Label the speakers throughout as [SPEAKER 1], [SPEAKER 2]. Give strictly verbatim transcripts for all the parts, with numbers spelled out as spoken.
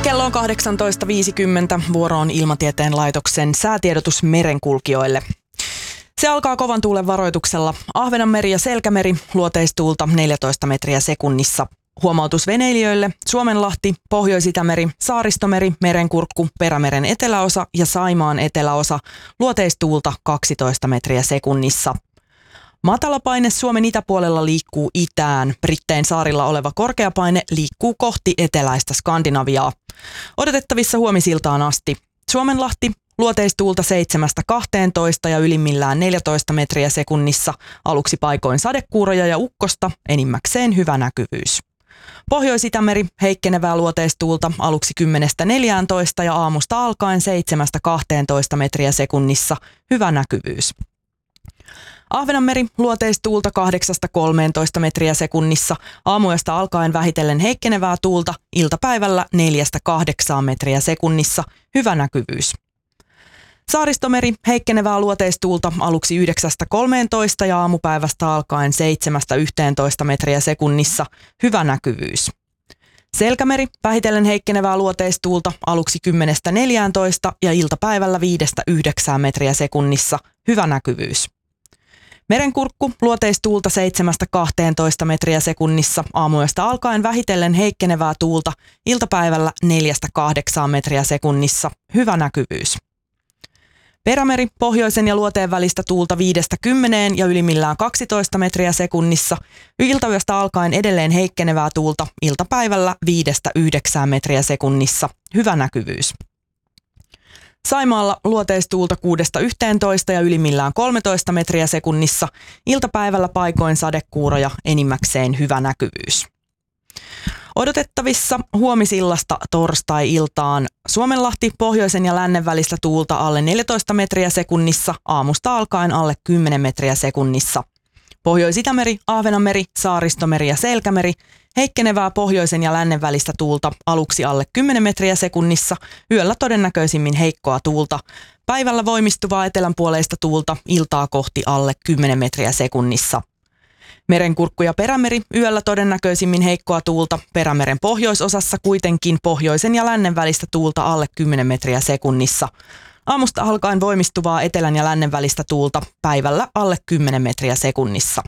[SPEAKER 1] Kello on kahdeksantoista viisikymmentä. Vuoro on Ilmatieteen laitoksen säätiedotus merenkulkijoille. Se alkaa kovan tuulen varoituksella. Ahvenanmeri ja Selkämeri, luoteistuulta neljätoista metriä sekunnissa. Huomautus veneilijöille: Suomenlahti, Pohjois-Itämeri, Saaristomeri, Merenkurkku, Perämeren eteläosa ja Saimaan eteläosa, luoteistuulta kaksitoista metriä sekunnissa. Matalapaine Suomen itäpuolella liikkuu itään. Brittein saarilla oleva korkeapaine liikkuu kohti eteläistä Skandinaviaa. Odotettavissa huomisiltaan asti. Suomenlahti, luoteistuulta seitsemästä kahteentoista ja ylimmillään neljätoista metriä sekunnissa. Aluksi paikoin sadekuuroja ja ukkosta, enimmäkseen hyvä näkyvyys. Pohjois-Itämeri, heikkenevää luoteistuulta aluksi kymmenestä neljääntoista ja aamusta alkaen seitsemästä kahteentoista metriä sekunnissa, hyvä näkyvyys. Ahvenanmeri, luoteistuulta kahdeksasta kolmeentoista metriä sekunnissa, aamuyöstä alkaen vähitellen heikkenevää tuulta, iltapäivällä neljästä kahdeksaan metriä sekunnissa, hyvä näkyvyys. Saaristomeri, heikkenevää luoteistuulta aluksi yhdeksästä kolmeentoista ja aamupäivästä alkaen seitsemästä yhteentoista metriä sekunnissa, hyvä näkyvyys. Selkämeri, vähitellen heikkenevää luoteistuulta aluksi kymmenestä neljääntoista ja iltapäivällä viidestä yhdeksään metriä sekunnissa, hyvä näkyvyys. Merenkurkku, luoteistuulta seitsemästä kahteentoista metriä sekunnissa, aamuyöstä alkaen vähitellen heikkenevää tuulta, iltapäivällä neljästä kahdeksaan metriä sekunnissa, hyvä näkyvyys. Perämeri, pohjoisen ja luoteen välistä tuulta viidestä kymmeneen ja ylimmillään kaksitoista metriä sekunnissa, iltayöstä alkaen edelleen heikkenevää tuulta, iltapäivällä viidestä yhdeksään metriä sekunnissa, hyvä näkyvyys. Saimaalla luoteistuulta kuudesta yhteentoista ja ylimmillään kolmetoista metriä sekunnissa, iltapäivällä paikoin sadekuuroja, enimmäkseen hyvä näkyvyys. Odotettavissa huomisillasta torstai-iltaan Suomenlahti, pohjoisen ja lännen välistä tuulta alle neljätoista metriä sekunnissa, aamusta alkaen alle kymmenen metriä sekunnissa. Pohjois-Itämeri, Ahvenanmeri, Saaristomeri ja Selkämeri, heikkenevää pohjoisen ja lännen välistä tuulta aluksi alle kymmenen metriä sekunnissa, yöllä todennäköisimmin heikkoa tuulta. Päivällä voimistuvaa etelänpuoleista tuulta, iltaa kohti alle kymmenen metriä sekunnissa. Merenkurkku ja Perämeri, yöllä todennäköisimmin heikkoa tuulta, Perämeren pohjoisosassa kuitenkin pohjoisen ja lännen välistä tuulta alle kymmenen metriä sekunnissa. Aamusta alkaen voimistuvaa etelän ja lännen välistä tuulta, päivällä alle kymmenen metriä sekunnissa.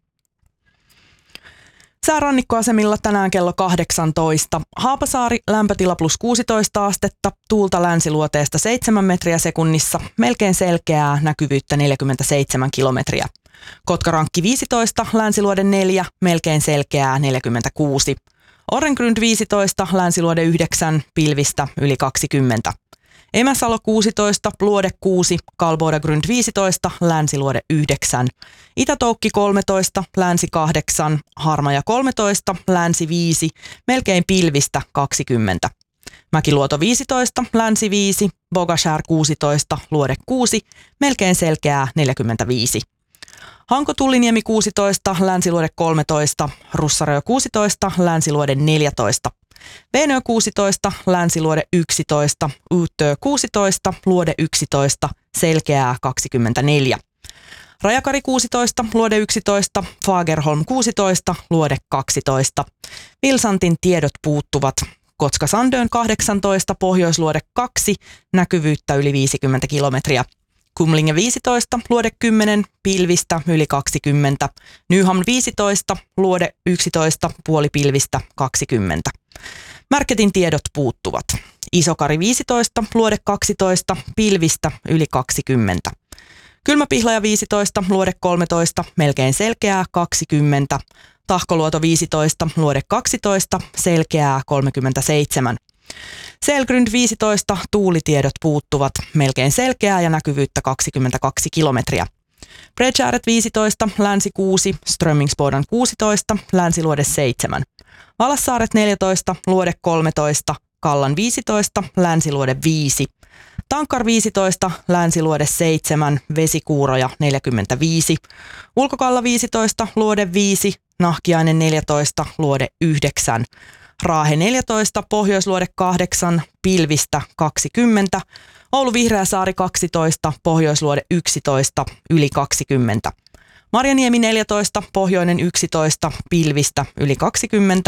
[SPEAKER 1] Sää rannikkoasemilla tänään kello kahdeksantoista. Haapasaari, lämpötila plus kuusitoista astetta, tuulta länsiluoteesta seitsemän metriä sekunnissa, melkein selkeää, näkyvyyttä neljäkymmentäseitsemän kilometriä. Kotkarankki viisitoista, länsiluode neljä, melkein selkeää, neljäkymmentäkuusi. Orrengrund viisitoista, länsiluode yhdeksän, pilvistä yli kaksikymmentä. Emäsalo kuusitoista, luode kuusi, Kalbodagrund viisitoista, länsiluode yhdeksän. Itätoukki kolmetoista, länsi kahdeksan, Harmaja kolmetoista, länsi viisi, melkein pilvistä kaksikymmentä. Mäkiluoto viisitoista, länsi viisi, Bogashär kuusitoista, luode kuusi, melkein selkeää, neljäkymmentäviisi. Hanko-Tulliniemi kuusitoista, länsiluode kolmetoista, Russarö kuusitoista, länsiluode neljätoista. Veenö kuusitoista, länsiluode yksitoista, Yyttö kuusitoista, luode yksitoista, selkeää kaksikymmentäneljä. Rajakari kuusitoista, luode yksitoista, Fagerholm kuusitoista, luode kaksitoista. Vilsantin tiedot puuttuvat. Kotka-Sandön kahdeksantoista, pohjoisluode kaksi, näkyvyyttä yli viisikymmentä kilometriä. Kumlinge viisitoista, luode kymmenen, pilvistä yli kaksikymmentä. Nyhamn viisitoista, luode yksitoista, puoli pilvistä kaksikymmentä. Märketin tiedot puuttuvat. Isokari viisitoista, luode kaksitoista, pilvistä yli kaksikymmentä. Kylmäpihlaja viisitoista, luode kolmetoista, melkein selkeää kaksikymmentä. Tahkoluoto viisitoista, luode kaksitoista, selkeää kolmekymmentäseitsemän. Selgrund viisitoista, tuulitiedot puuttuvat, melkein selkeää ja näkyvyyttä kaksikymmentäkaksi kilometriä. Bredgäret viisitoista, länsi kuusi, Strömmingsbodan kuusitoista, länsiluode seitsemän. Valassaaret neljätoista, luode kolmetoista, Kallan viisitoista, länsiluode viisi. Tankkar viisitoista, länsiluode seitsemän, Vesikuuroja neljäkymmentäviisi. Ulkokalla viisitoista, luode viisi, Nahkiainen neljätoista, luode yhdeksän. Raahe neljätoista, pohjoisluode kahdeksan, pilvistä kaksikymmentä. Oulu Vihreäsaari kaksitoista, pohjoisluode yksitoista, yli kaksikymmentä. Marjaniemi neljätoista, pohjoinen yksitoista, pilvistä yli kaksikymmentä.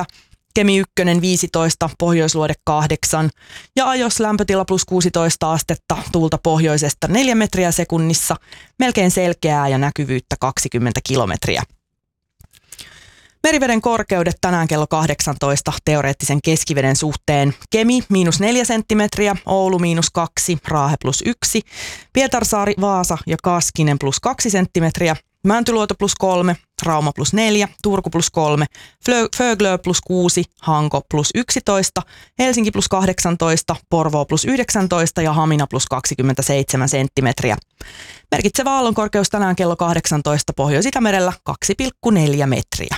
[SPEAKER 1] Kemi ykkönen viisitoista, pohjoisluode kahdeksan ja Ajos lämpötila plus kuusitoista astetta, tuulta pohjoisesta neljä metriä sekunnissa, melkein selkeää ja näkyvyyttä kaksikymmentä kilometriä. Meriveden korkeudet tänään kello kahdeksantoista teoreettisen keskiveden suhteen. Kemi miinus neljä senttimetriä, Oulu miinus kaksi, Raahe plus yksi, Pietarsaari, Vaasa ja Kaskinen plus kaksi senttimetriä, Mäntyluoto plus kolme, Rauma plus neljä, Turku plus kolme, Föglö plus kuusi, Hanko plus yksitoista, Helsinki plus kahdeksantoista, Porvoo plus yhdeksäntoista ja Hamina plus kaksikymmentäseitsemän senttimetriä. Merkitsevä aallonkorkeus tänään kello kahdeksantoista Pohjois-Itämerellä kaksi pilkku neljä metriä.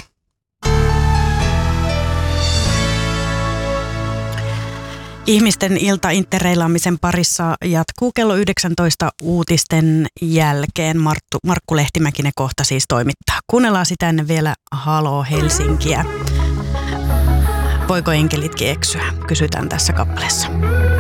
[SPEAKER 2] Ihmisten iltainterreilaamisen parissa jatkuu kello yhdeksäntoista uutisten jälkeen. Marttu, Markku Lehtimäki ne kohta siis toimittaa. Kuunnellaan sitä ennen vielä Haloo Helsinkiä. Voiko enkelitkin eksyä? Kysytään tässä kappaleessa.